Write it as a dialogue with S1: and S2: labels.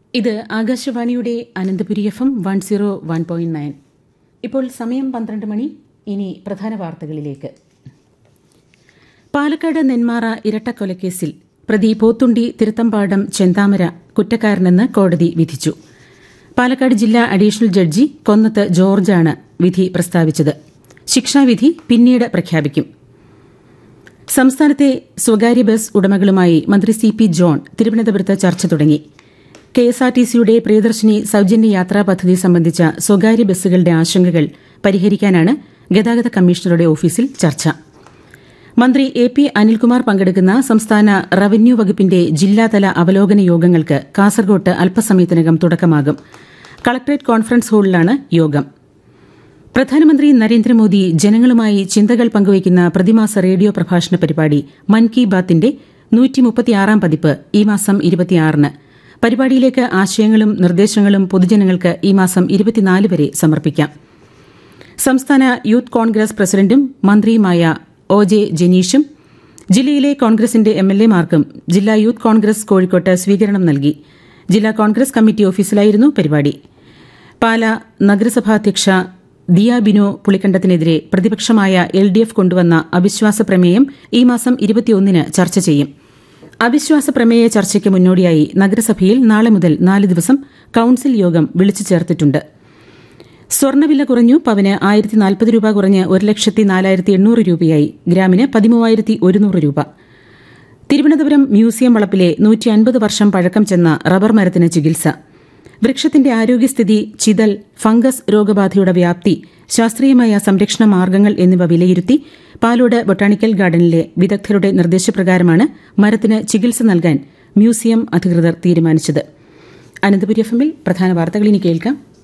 S1: ഇത് ആകാശവാണിയുടെ അനന്തപുരി FM 101.9. ഇപ്പോൾ സമയം 12 മണി. ഇനി പ്രധാന വാർത്തകളിലേക്ക്. പാലക്കാട് നെന്മാറ ഇരട്ടക്കൊലക്കേസിൽ പ്രതി പോത്തുണ്ടി തിരുത്തമ്പാടം ചെന്താമര കുറ്റക്കാരനെന്ന് കോടതി വിധിച്ചു. പാലക്കാട് ജില്ലാ അഡീഷണൽ ജഡ്ജി കൊന്നത്ത് ജോർജാണ് വിധി പ്രസ്താവിച്ചത്. ശിക്ഷാവിധി പിന്നീട് പ്രഖ്യാപിക്കും. സംസ്ഥാനത്തെ സ്വകാര്യ ബസ് ഉടമകളുമായി മന്ത്രി CP ജോൺ തിരുവനന്തപുരത്ത് ചർച്ച തുടങ്ങി. KSRTCയുടെ പ്രിയദർശിനി സൌജന്യ യാത്രാ പദ്ധതി സംബന്ധിച്ച സ്വകാര്യ ബസ്സുകളുടെ ആശങ്കകൾ പരിഹരിക്കാനാണ് ഗതാഗത കമ്മീഷണറുടെ ഓഫീസിൽ ചർച്ച. മന്ത്രി AP അനിൽകുമാർ പങ്കെടുക്കുന്ന സംസ്ഥാന റവന്യൂ വകുപ്പിന്റെ ജില്ലാതല അവലോകന യോഗങ്ങൾക്ക് കാസർകോട്ട് അല്പസമയത്തിനകം തുടക്കമാകും. കളക്ടറേറ്റ് കോൺഫറൻസ് ഹാളിലാണ് യോഗം. പ്രധാനമന്ത്രി നരേന്ദ്രമോദി ജനങ്ങളുമായി ചിന്തകൾ പങ്കുവയ്ക്കുന്ന പ്രതിമാസ റേഡിയോ പ്രഭാഷണ പരിപാടി മൻ കി ബാത്തിന്റെ 136ാം പതിപ്പ് ഈ മാസം 26-ന്. പരിപാടിയിലേക്ക് ആശയങ്ങളും നിർദ്ദേശങ്ങളും പൊതുജനങ്ങൾക്ക് ഈ മാസം 24 വരെ സമർപ്പിക്കാം. സംസ്ഥാന യൂത്ത് കോൺഗ്രസ് പ്രസിഡന്റും മന്ത്രിയുമായ OJ ജനീഷും ജില്ലയിലെ കോൺഗ്രസിന്റെ MLA-മാർക്കും ജില്ലാ യൂത്ത് കോൺഗ്രസ് കോഴിക്കോട്ട് സ്വീകരണം നൽകി. ജില്ലാ കോൺഗ്രസ് കമ്മിറ്റി ഓഫീസിലായിരുന്നു പരിപാടി. പാലാ നഗരസഭാധ്യക്ഷ ദിയ ബിനോ പുളിക്കണ്ടത്തിനെതിരെ പ്രതിപക്ഷമായ LDF കൊണ്ടുവന്ന അവിശ്വാസ പ്രമേയം ഈ മാസം 21-ന് ചർച്ച ചെയ്യും. അവിശ്വാസ പ്രമേയ ചർച്ചയ്ക്ക് മുന്നോടിയായി നഗരസഭയിൽ നാളെ മുതൽ 4 ദിവസം കൌൺസിൽ യോഗം വിളിച്ചു ചേർത്തിട്ടുണ്ട്. സ്വർണ്ണവില കുറഞ്ഞു. പവന് 1040 രൂപ കുറഞ്ഞ് 1,04,800 രൂപയായി. ഗ്രാമിന് 13,100 രൂപ. തിരുവനന്തപുരം മ്യൂസിയം വളപ്പിലെ 150 വർഷം പഴക്കം ചെന്ന റബ്ബർ മരത്തിന് ചികിത്സ. വൃക്ഷത്തിന്റെ ആരോഗ്യസ്ഥിതി, ചിതൽ, ഫംഗസ് രോഗബാധയുടെ വ്യാപ്തി, ശാസ്ത്രീയമായ സംരക്ഷണ മാർഗ്ഗങ്ങൾ എന്നിവ വിലയിരുത്തി പാലോട് ബൊട്ടാണിക്കൽ ഗാർഡനിലെ വിദഗ്ധരുടെ നിർദ്ദേശപ്രകാരമാണ് മരത്തിന് ചികിത്സ നൽകാൻ മ്യൂസിയം അധികൃതർ തീരുമാനിച്ചത്. അനന്തപുരി FM-ൽ പ്രധാന വാർത്തകൾ ഇനി കേൾക്കാം.